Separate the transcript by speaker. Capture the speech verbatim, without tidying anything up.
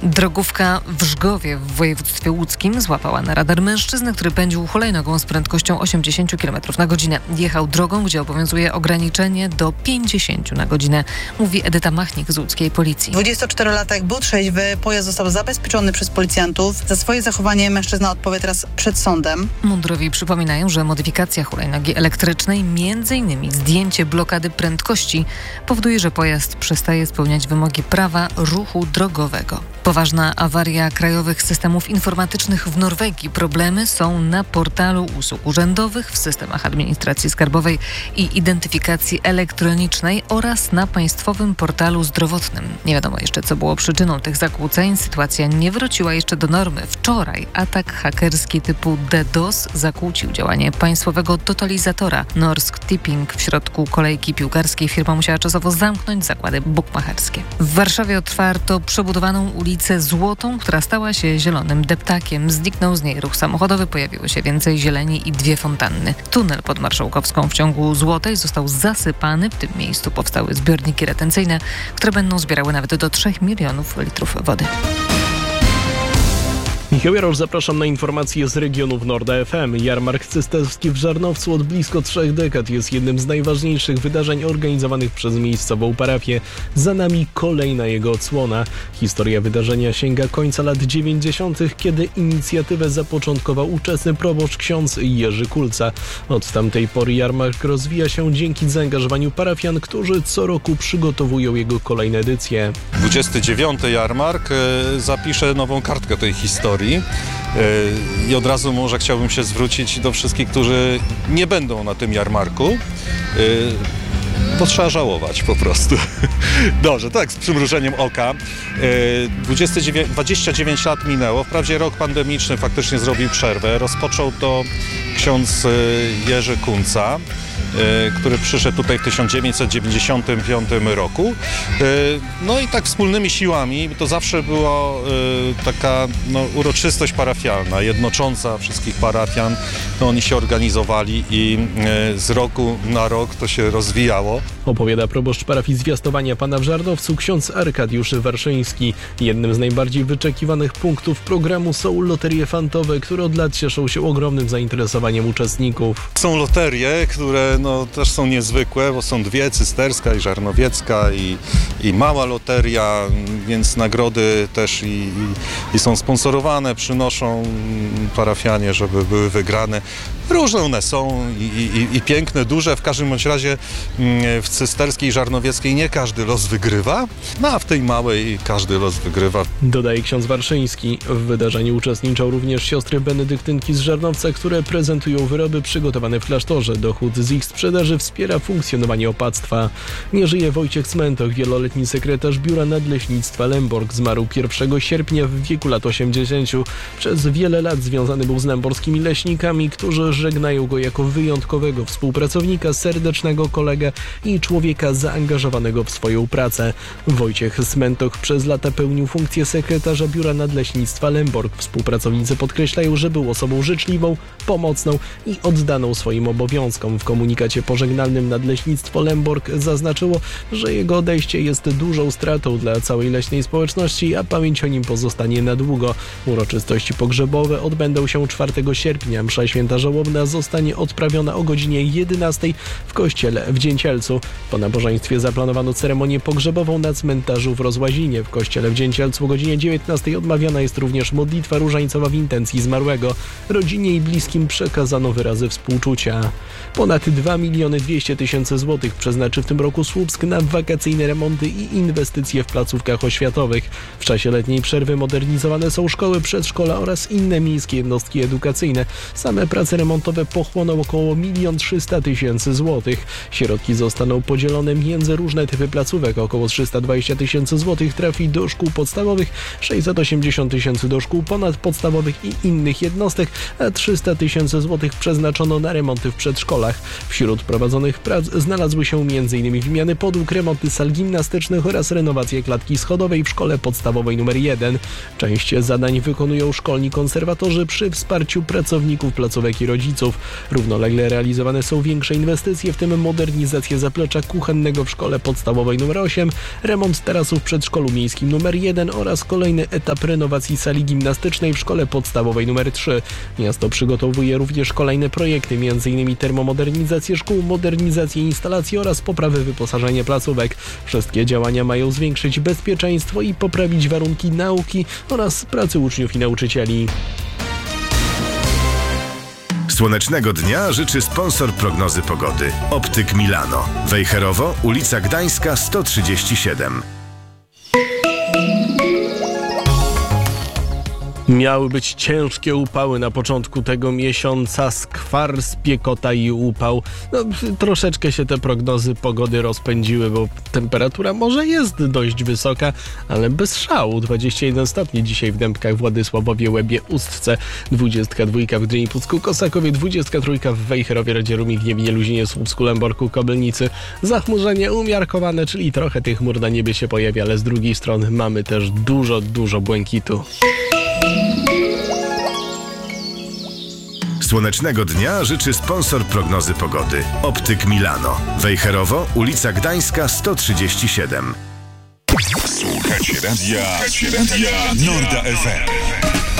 Speaker 1: Drogówka w Żgowie w województwie łódzkim złapała na radar mężczyznę, który pędził hulajnogą z prędkością osiemdziesiąt kilometrów na godzinę. Jechał drogą, gdzie obowiązuje ograniczenie do pięćdziesiąt na godzinę, mówi Edyta Machnik z łódzkiej policji.
Speaker 2: dwudziestoczterolatek był trzeźwy, pojazd został zabezpieczony przez policjantów. Za swoje zachowanie mężczyzna odpowie teraz przed sądem.
Speaker 1: Mundurowi przypominają, że modyfikacja hulajnogi elektrycznej, między innymi zdjęcie blokady prędkości, powoduje, że pojazd przestaje spełniać wymogi prawa ruchu drogowego. Poważna awaria krajowych systemów informatycznych w Norwegii. Problemy są na portalu usług urzędowych, w systemach administracji skarbowej i identyfikacji elektronicznej oraz na państwowym portalu zdrowotnym. Nie wiadomo jeszcze, co było przyczyną tych zakłóceń. Sytuacja nie wróciła jeszcze do normy. Wczoraj atak hakerski typu DDoS zakłócił działanie państwowego totalizatora Norsk Tipping. W środku kolejki piłkarskiej firma musiała czasowo zamknąć zakłady bukmacherskie. W Warszawie otwarto przebudowaną ulicę Złotą, która stała się zielonym deptakiem. Zniknął z niej ruch samochodowy, pojawiło się więcej zieleni i dwie fontanny. Tunel pod Marszałkowską w ciągu Złotej został zasypany. W tym miejscu powstały zbiorniki retencyjne, które będą zbierały nawet do trzech milionów litrów wody.
Speaker 3: Michał Jarosz, zapraszam na informacje z regionów Norda F M. Jarmark cysterski w Żarnowcu od blisko trzech dekad jest jednym z najważniejszych wydarzeń organizowanych przez miejscową parafię. Za nami kolejna jego odsłona. Historia wydarzenia sięga końca lat dziewięćdziesiątych, kiedy inicjatywę zapoczątkował ówczesny proboszcz ksiądz Jerzy Kulca. Od tamtej pory jarmark rozwija się dzięki zaangażowaniu parafian, którzy co roku przygotowują jego kolejne edycje.
Speaker 4: dwudziesty dziewiąty jarmark zapisze nową kartkę tej historii. I od razu może chciałbym się zwrócić do wszystkich, którzy nie będą na tym jarmarku, bo trzeba żałować po prostu. Dobrze, tak, z przymrużeniem oka. dwadzieścia dziewięć lat minęło, wprawdzie rok pandemiczny faktycznie zrobił przerwę. Rozpoczął to ksiądz Jerzy Kulca, który przyszedł tutaj w tysiąc dziewięćset dziewięćdziesiątym piątym roku. No i tak wspólnymi siłami, to zawsze była taka no, uroczystość parafialna, jednocząca wszystkich parafian. No, oni się organizowali i z roku na rok to się rozwijało.
Speaker 3: Opowiada proboszcz parafii Zwiastowania Pana w Żarnowcu, ksiądz Arkadiusz Warszyński. Jednym z najbardziej wyczekiwanych punktów programu są loterie fantowe, które od lat cieszą się ogromnym zainteresowaniem uczestników.
Speaker 4: Są loterie, które no, też są niezwykłe, bo są dwie, cysterska i żarnowiecka i, i mała loteria, więc nagrody też i, i, i są sponsorowane, przynoszą parafianie, żeby były wygrane. Różne one są i, i, i piękne, duże. W każdym bądź razie w cysterskiej i żarnowieckiej nie każdy los wygrywa, no a w tej małej każdy los wygrywa.
Speaker 3: Dodaje ksiądz Warszyński. W wydarzeniu uczestniczą również siostry benedyktynki z Żarnowca, które prezentują wyroby przygotowane w klasztorze. Dochód z ich sprzedaży wspiera funkcjonowanie opactwa. Nie żyje Wojciech Smentoch, wieloletni sekretarz Biura Nadleśnictwa Lęborg. Zmarł pierwszego sierpnia w wieku lat osiemdziesięciu. Przez wiele lat związany był z lęborskimi leśnikami, którzy żegnają go jako wyjątkowego współpracownika, serdecznego kolegę i człowieka zaangażowanego w swoją pracę. Wojciech Smentoch przez lata pełnił funkcję sekretarza Biura Nadleśnictwa Lęborg. Współpracownicy podkreślają, że był osobą życzliwą, pomocną i oddaną swoim obowiązkom. W komunikacie pożegnalnym Nadleśnictwo Lęborg zaznaczyło, że jego odejście jest dużą stratą dla całej leśnej społeczności, a pamięć o nim pozostanie na długo. Uroczystości pogrzebowe odbędą się czwartego sierpnia. Msza święta żałobna zostanie odprawiona o godzinie jedenastej w kościele w Dzięcielcu. Po nabożeństwie zaplanowano ceremonię pogrzebową na cmentarzu w Rozłazinie. W kościele w Dzięcielcu o godzinie dziewiętnastej odmawiana jest również modlitwa różańcowa w intencji zmarłego. Rodzinie i bliskim przekazano wyrazy współczucia. Ponad dwa miliony dwieście tysięcy złotych przeznaczy w tym roku Słupsk na wakacyjne remonty i inwestycje w placówkach oświatowych. W czasie letniej przerwy modernizowane są szkoły, przedszkola oraz inne miejskie jednostki edukacyjne. Same prace remontowe pochłoną około milion trzysta tysięcy złotych. Środki zostaną podzielone między różne typy placówek. Około trzysta dwadzieścia tysięcy złotych trafi do szkół podstawowych, sześćset osiemdziesiąt tysięcy do szkół ponadpodstawowych i innych jednostek, a trzysta tysięcy złotych przeznaczono na remonty w przedszkolach. Wśród prowadzonych prac znalazły się m.in. wymiany podłóg, remonty sal gimnastycznych oraz renowacje klatki schodowej w szkole podstawowej numer jeden. Część zadań wykonują szkolni konserwatorzy przy wsparciu pracowników placówek i rodziców. rodziców. Równolegle realizowane są większe inwestycje, w tym modernizacja zaplecza kuchennego w szkole podstawowej nr osiem, remont tarasu w przedszkolu miejskim nr jeden oraz kolejny etap renowacji sali gimnastycznej w szkole podstawowej nr trzy. Miasto przygotowuje również kolejne projekty, m.in. termomodernizację szkół, modernizację instalacji oraz poprawę wyposażenia placówek. Wszystkie działania mają zwiększyć bezpieczeństwo i poprawić warunki nauki oraz pracy uczniów i nauczycieli.
Speaker 5: Słonecznego dnia życzy sponsor prognozy pogody. Optyk Milano. Wejherowo, ulica Gdańska sto trzydzieści siedem.
Speaker 3: Miały być ciężkie upały na początku tego miesiąca, skwar, spiekota i upał. No, troszeczkę się te prognozy pogody rozpędziły, bo temperatura może jest dość wysoka, ale bez szału. dwadzieścia jeden stopni dzisiaj w Dębkach, Władysławowie, Łebie, Ustce, dwadzieścia dwa w Gdyni, Pucku, Kosakowie, dwadzieścia trzy w Wejherowie, Radzierumie, Gniewinie, Luzinie, Słupsku, Lęborku, Kobylnicy. Zachmurzenie umiarkowane, czyli trochę tych chmur na niebie się pojawia, ale z drugiej strony mamy też dużo, dużo błękitu.
Speaker 5: Słonecznego dnia życzy sponsor prognozy pogody. Optyk Milano. Wejherowo, ulica Gdańska sto trzydzieści siedem.
Speaker 6: Słuchacie radia, Słuchacie radia Norda F M.